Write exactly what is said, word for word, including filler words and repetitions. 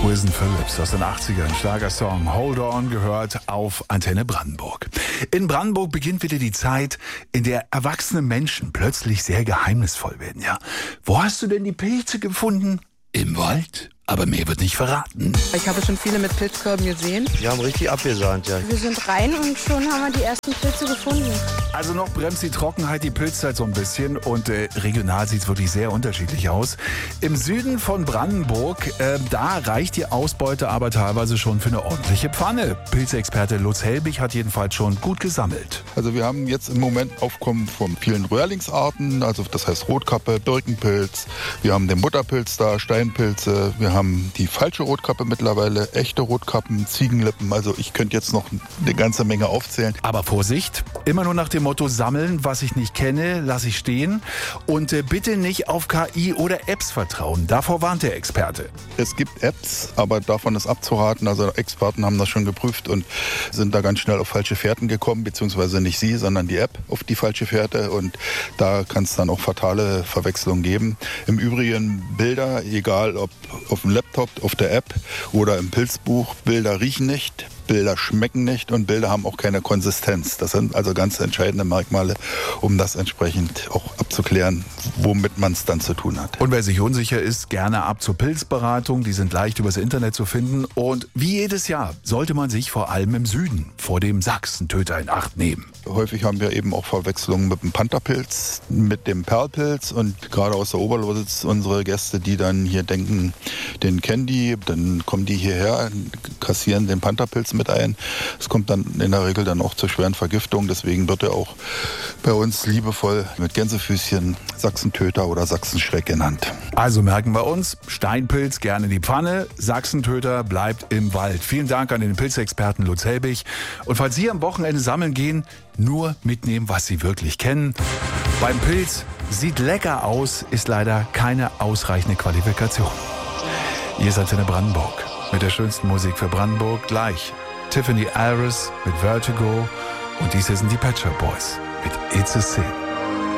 Wilson Phillips aus den achtzigern, Schlagersong Hold On, gehört auf Antenne Brandenburg. In Brandenburg beginnt wieder die Zeit, in der erwachsene Menschen plötzlich sehr geheimnisvoll werden. Ja, wo hast du denn die Pilze gefunden? Im Wald. Aber mehr wird nicht verraten. Ich habe schon viele mit Pilzkörben gesehen. Die haben richtig abgesahnt, ja. Wir sind rein und schon haben wir die ersten Pilze gefunden. Also noch bremst die Trockenheit die Pilzzeit so ein bisschen und äh, regional sieht es wirklich sehr unterschiedlich aus. Im Süden von Brandenburg, äh, da reicht die Ausbeute aber teilweise schon für eine ordentliche Pfanne. Pilzexperte Lutz Helbig hat jedenfalls schon gut gesammelt. Also wir haben jetzt im Moment Aufkommen von vielen Röhrlingsarten, also das heißt Rotkappe, Birkenpilz, wir haben den Butterpilz da, Steinpilze, wir haben die falsche Rotkappe mittlerweile, echte Rotkappen, Ziegenlippen, also ich könnte jetzt noch eine ganze Menge aufzählen. Aber Vorsicht, immer nur nach dem Motto sammeln, was ich nicht kenne, lasse ich stehen und äh, bitte nicht auf K I oder Apps vertrauen, davor warnt der Experte. Es gibt Apps, aber davon ist abzuraten, also Experten haben das schon geprüft und sind da ganz schnell auf falsche Fährten gekommen, beziehungsweise nicht sie, sondern die App auf die falsche Fährte und da kann es dann auch fatale Verwechslungen geben. Im Übrigen Bilder, egal ob auf dem Laptop, auf der App oder im Pilzbuch, Bilder riechen nicht, Bilder schmecken nicht und Bilder haben auch keine Konsistenz. Das sind also ganz entscheidende Merkmale, um das entsprechend auch abzuklären, womit man es dann zu tun hat. Und wer sich unsicher ist, gerne ab zur Pilzberatung. Die sind leicht übers Internet zu finden. Und wie jedes Jahr sollte man sich vor allem im Süden vor dem Sachsentöter in Acht nehmen. Häufig haben wir eben auch Verwechslungen mit dem Pantherpilz, mit dem Perlpilz und gerade aus der Oberlausitz unsere Gäste, die dann hier denken, den kennen die, dann kommen die hierher, kassieren den Pantherpilz mit ein. Es kommt dann in der Regel dann auch zur schweren Vergiftung, deswegen wird er auch bei uns liebevoll mit Gänsefüßchen Sachsentöter oder Sachsenschreck genannt. Also merken wir uns, Steinpilz gerne in die Pfanne, Sachsentöter bleibt im Wald. Vielen Dank an den Pilzexperten Lutz Helbig. Und falls Sie am Wochenende sammeln gehen, nur mitnehmen, was Sie wirklich kennen. Beim Pilz sieht lecker aus, ist leider keine ausreichende Qualifikation. Hier ist Antenne Brandenburg mit der schönsten Musik für Brandenburg gleich. Tiffany Aris mit Vertigo und dies sind die Pet Shop Boys mit It's a Sin.